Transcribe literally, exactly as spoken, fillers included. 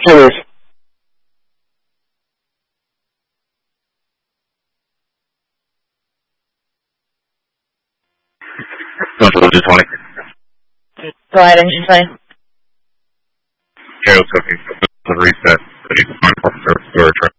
Cheers. two twenty. Go ahead, engine play. Okay, let's go. The reset. Ready for my service storage.